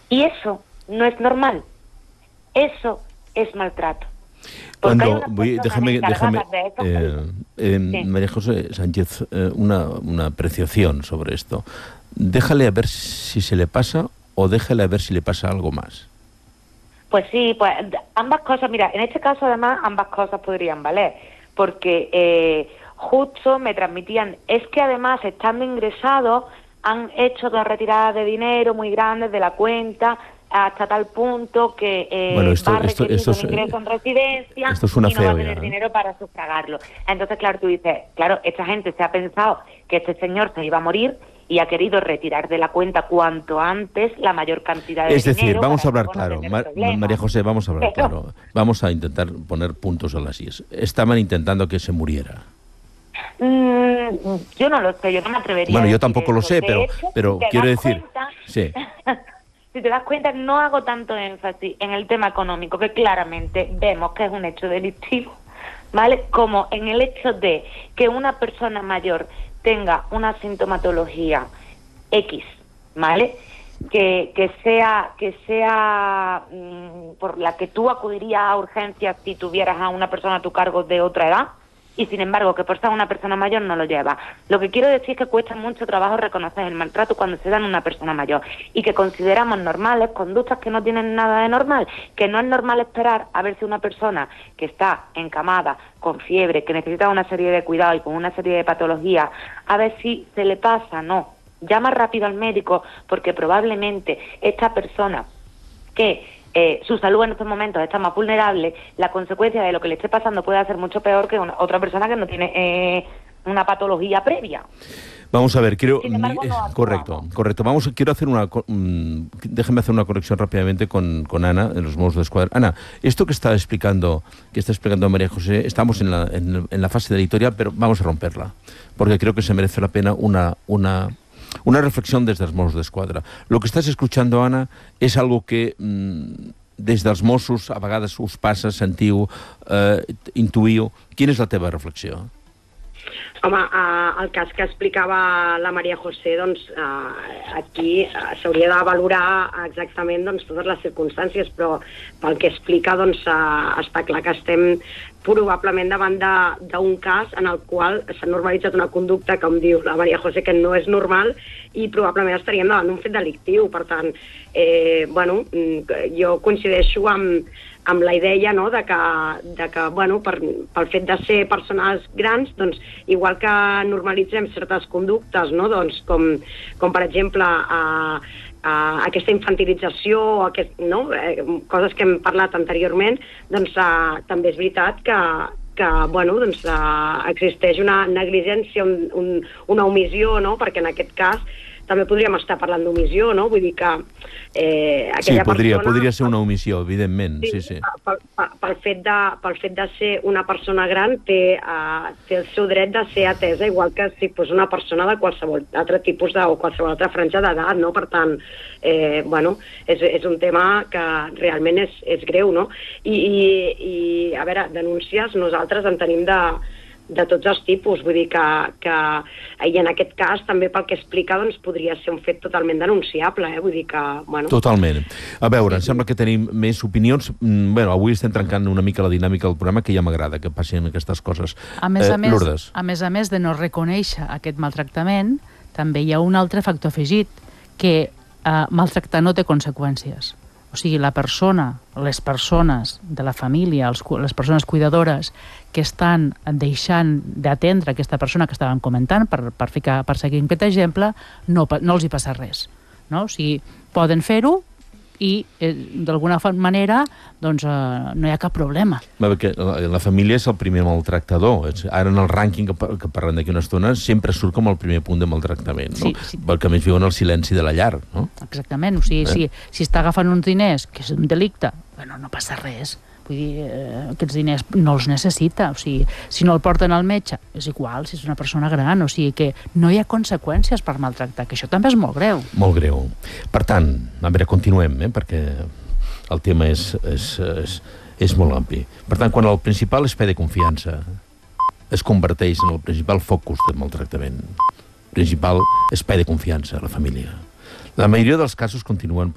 Y eso no es normal. Eso es maltrato. Déjame, María José Sánchez, una apreciación sobre esto. Déjale a ver si se le pasa o déjale a ver si le pasa algo más. Pues sí, pues ambas cosas. Mira, en este caso además ambas cosas podrían valer, porque justo me transmitían, es que además estando ingresados han hecho 2 retiradas de dinero muy grandes de la cuenta hasta tal punto que va a requerir un ingreso en residencia y no va a tener dinero para sufragarlo. Entonces, claro, tú dices, claro, esta gente se ha pensado que este señor se iba a morir y ha querido retirar de la cuenta cuanto antes la mayor cantidad de dinero. Es decir, vamos a hablar claro, María José, vamos a hablar claro. Vamos a intentar poner puntos a las IES. Estaban intentando que se muriera. Yo no lo sé, yo no me atrevería. Bueno, yo tampoco lo sé, pero quiero decir... Sí. Si te das cuenta, no hago tanto énfasis en el tema económico, que claramente vemos que es un hecho delictivo, ¿vale? Como en el hecho de que una persona mayor tenga una sintomatología X, ¿vale? Que sea por la que tú acudirías a urgencias si tuvieras a una persona a tu cargo de otra edad, y sin embargo que por ser una persona mayor no lo lleva. Lo que quiero decir es que cuesta mucho trabajo reconocer el maltrato cuando se da en una persona mayor y que consideramos normales conductas que no tienen nada de normal, que no es normal esperar a ver si una persona que está encamada, con fiebre, que necesita una serie de cuidados y con una serie de patologías, a ver si se le pasa. No, llama rápido al médico, porque probablemente esta persona que su salud en estos momentos está más vulnerable, la consecuencia de lo que le esté pasando puede ser mucho peor que otra persona que no tiene una patología previa. Vamos a ver, quiero... Sin embargo, correcto. Quiero hacer déjeme hacer una conexión rápidamente con Ana, de los Mossos d'Esquadra. Ana, esto que está explicando María José, estamos en la fase de editorial, pero vamos a romperla, porque creo que se merece la pena una reflexión des dels Mossos d'Esquadra. Lo que estàs escuchando, Anna, és algo que des dels Mossos a vegades us passa, sentiu, intuïu. Quina és la teva reflexió? Home, el cas que explicava la Maria José, doncs aquí s'hauria de valorar exactament totes les circumstàncies, però pel que explica està clar que estem probablement davant d'un cas en el qual s'ha normalitzat una conducta, com diu la Maria José, que no és normal i probablement estaríem davant d'un fet delictiu. Per tant, jo coincideixo amb la idea de que pel fet de ser persones grans, doncs, igual que normalitzem certes conductes, com per exemple aquesta infantilització, coses que hem parlat anteriorment, doncs també és veritat que existeix una negligència, una omissió, perquè en aquest cas també podríem estar parlant d'omissió, no? Vull dir que aquella persona... podria ser una omissió, evidentment. Sí. Pel fet de ser una persona gran té el seu dret de ser atesa, igual que si fos una persona de qualsevol altre tipus o qualsevol altra franja d'edat, no? Per tant, és un tema que realment és greu, no? I a veure, denúncies nosaltres en tenim de tots els tipus, vull dir que i en aquest cas també pel que explica podria ser un fet totalment denunciable, vull dir que... Totalment. A veure, em sembla que tenim més opinions. Avui estem trencant una mica la dinàmica del programa, que ja m'agrada que passin aquestes coses. Lourdes. A més de no reconèixer aquest maltractament, també hi ha un altre factor afegit, que maltractar no té conseqüències. O sigui, la persona, les persones de la família, les persones cuidadores que estan deixant d'atendre aquesta persona que estàvem comentant, per seguir aquest exemple, no els hi passa res. No? O sigui, poden fer-ho i d'alguna manera doncs, no hi ha cap problema. Perquè la família és el primer maltractador. Ara en el rànquing que parlem d'aquí una estona sempre surt com el primer punt de maltractament, no? Sí. Perquè més viuen el silenci de la llar, no? Exactament. O sigui, si està agafant uns diners, que és un delicte, no passa res. Vull dir, aquests diners no els necessita. O sigui, si no el porten al metge, és igual, si és una persona gran. O sigui que no hi ha conseqüències per maltractar, que això també és molt greu. Molt greu. Per tant, a veure, continuem, perquè el tema és molt ampli. Per tant, quan el principal espai de confiança es converteix en el principal focus del maltractament, principal espai de confiança a la família, la majoria dels casos continuen